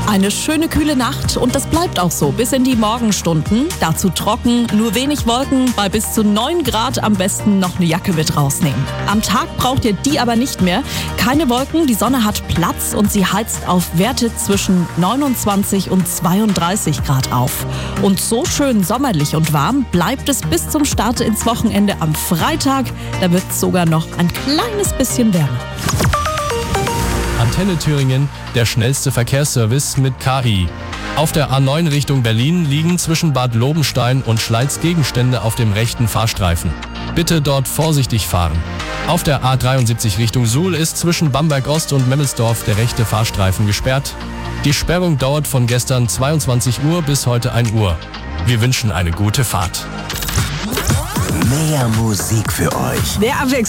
Eine schöne kühle Nacht und das bleibt auch so bis in die Morgenstunden. Dazu trocken, nur wenig Wolken, bei bis zu 9 Grad am besten noch eine Jacke mit rausnehmen. Am Tag braucht ihr die aber nicht mehr. Keine Wolken, die Sonne hat Platz und sie heizt auf Werte zwischen 29 und 32 Grad auf. Und so schön sommerlich und warm bleibt es bis zum Start ins Wochenende am Freitag. Da wird es sogar noch ein kleines bisschen wärmer. Antenne Thüringen, der schnellste Verkehrsservice mit KI. Auf der A9 Richtung Berlin liegen zwischen Bad Lobenstein und Schleiz Gegenstände auf dem rechten Fahrstreifen. Bitte dort vorsichtig fahren. Auf der A73 Richtung Suhl ist zwischen Bamberg Ost und Memmelsdorf der rechte Fahrstreifen gesperrt. Die Sperrung dauert von gestern 22 Uhr bis heute 1 Uhr. Wir wünschen eine gute Fahrt. Mehr Musik für euch. Der